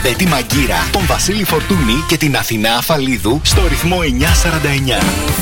Μπέτη Μαγκύρα, τον Βασίλη Φορτούνη και την Αθηνά Αφαλίδου στο ρυθμό 949.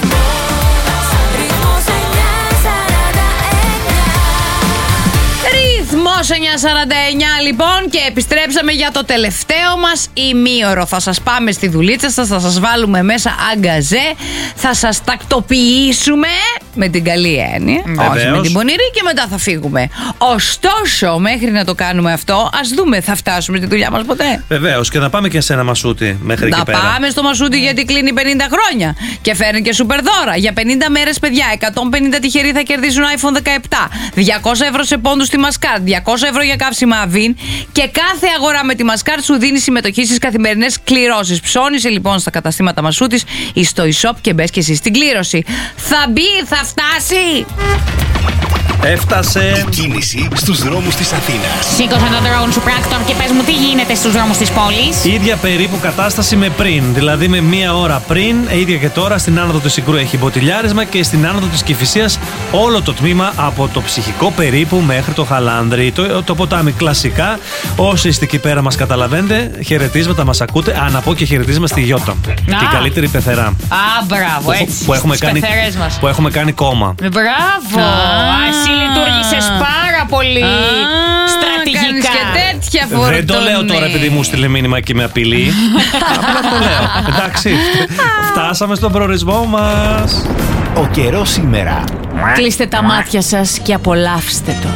Ρυθμός 949 λοιπόν, και επιστρέψαμε για το τελευταίο μας ημίωρο. Θα σας πάμε στη δουλίτσα σας, θα σας βάλουμε μέσα αγκαζέ, θα σας τακτοποιήσουμε με την καλή έννοια, όχι με την πονηρή, και μετά θα φύγουμε. Ωστόσο, μέχρι να το κάνουμε αυτό, ας δούμε, θα φτάσουμε στη δουλειά μας ποτέ? Βεβαίως, και να πάμε και σε ένα μασούτι μέχρι εκεί πέρα. Να πάμε στο μασούτι, γιατί κλείνει 50 χρόνια και φέρνει και σούπερ δώρα. Για 50 μέρες, παιδιά, 150 τυχεροί θα κερδίσουν iPhone 17, 200 ευρώ σε πόντους στη Μασκάρ, 200 ευρώ για καύσιμα Αβίν, και κάθε αγορά με τη Μασκάρ σου δίνει συμμετοχή στις καθημερινές κληρώσεις. Ψώνισε λοιπόν στα καταστήματα Μασούτης ή στο e-shop και μπες και εσύ στην κλήρωση. Θα μπει, θα φτάσει! Έφτασε. Η κίνηση στους δρόμους της Αθήνας. Σήκωσε τον drone σου, πράκτορ, και πες μου τι γίνεται στους δρόμους της πόλης. Ίδια περίπου κατάσταση με πριν. Δηλαδή με μία ώρα πριν, ίδια και τώρα, στην άνοδο του Συγκρού έχει μποτιλιάρισμα και στην άνοδο της Κηφισίας όλο το τμήμα από το Ψυχικό περίπου μέχρι το Χαλάνδρι. Το ποτάμι κλασικά. Όσοι είστε εκεί πέρα μας καταλαβαίνετε, χαιρετίσματα μας ακούτε. Να πω και χαιρετίσματα στη Γιώτα. Την καλύτερη πεθερά. Μπράβο, έτσι. Που έχουμε κάνει κόμμα. Μπράβο. Εσύ λειτουργήσες πάρα πολύ στρατηγικά. Και τέτοια φορτώνη. Δεν το λέω τώρα επειδή μου στείλε μήνυμα και με απειλεί. Απλά το λέω. Εντάξει, φτάσαμε στον προορισμό μας. Ο καιρός σήμερα. Κλείστε τα μάτια σας και απολαύστε το.